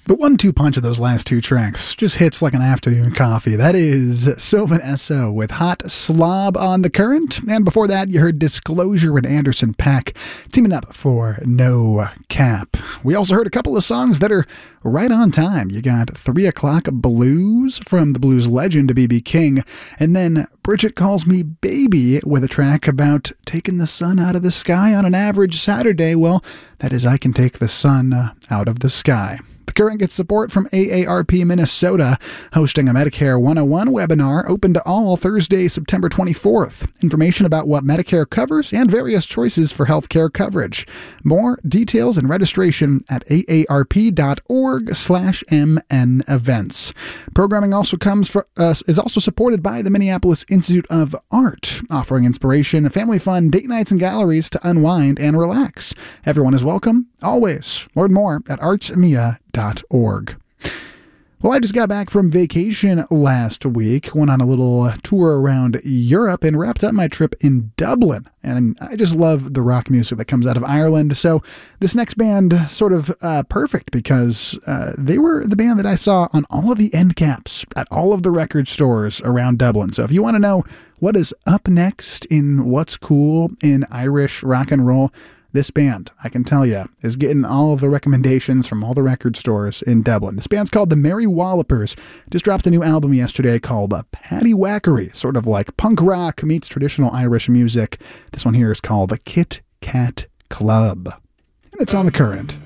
The 1-2 punch of those last two tracks just hits like an afternoon coffee. That is Sylvan Esso with Hot Slob on the Current. And before that, you heard Disclosure and Anderson .Paak teaming up for No Cap. We also heard a couple of songs that are right on time. You got 3 O'Clock Blues from the blues legend B.B. King, and then Bridget Calls Me Baby with a track about taking the sun out of the sky on an average Saturday. Well, that is I Can Take the Sun Out of the Sky. The Current gets support from AARP Minnesota, hosting a Medicare 101 webinar open to all Thursday, September 24th. Information about what Medicare covers and various choices for health care coverage. More details and registration at aarp.org/MN events. Programming also is also supported by the Minneapolis Institute of Art, offering inspiration, family fun, date nights, and galleries to unwind and relax. Everyone is welcome, always. Learn more at artsmia.org. Well, I just got back from vacation last week, went on a little tour around Europe, and wrapped up my trip in Dublin. And I just love the rock music that comes out of Ireland. So this next band, sort of perfect, because they were the band that I saw on all of the end caps at all of the record stores around Dublin. So if you want to know what is up next in what's cool in Irish rock and roll, this band, I can tell you, is getting all of the recommendations from all the record stores in Dublin. This band's called the Merry Wallopers. Just dropped a new album yesterday called Paddy Wackery, sort of like punk rock meets traditional Irish music. This one here is called the Kit Kat Club, and it's on the Current.